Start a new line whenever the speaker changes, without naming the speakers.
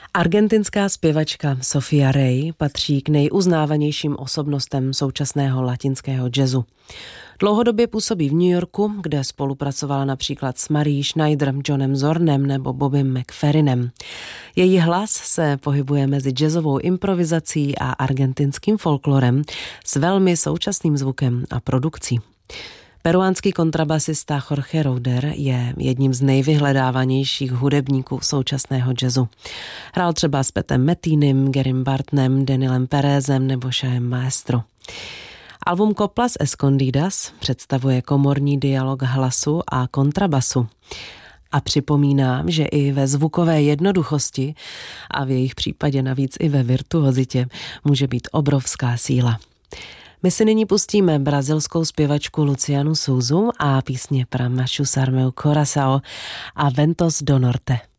Argentinská zpěvačka Sofia Rey patří k nejuznávanějším osobnostem současného latinského jazzu. Dlouhodobě působí v New Yorku, kde spolupracovala například s Marií Schneider, Johnem Zornem nebo Bobbym McFerrinem. Její hlas se pohybuje mezi jazzovou improvizací a argentinským folklorem s velmi současným zvukem a produkcí. Peruánský kontrabasista Jorge Roeder je jedním z nejvyhledávanějších hudebníků současného jazzu. Hrál třeba s Petem Metinem, Garym Bartonem, Danielem Perezem nebo Shaem Maestro. Album Coplas Escondidas představuje komorní dialog hlasu a kontrabasu. A připomínám, že i ve zvukové jednoduchosti a v jejich případě navíc i ve virtuozitě může být obrovská síla. My si nyní pustíme brazilskou zpěvačku Lucianu Souzu a písně Para Machucar Meu Coração a Ventos do Norte.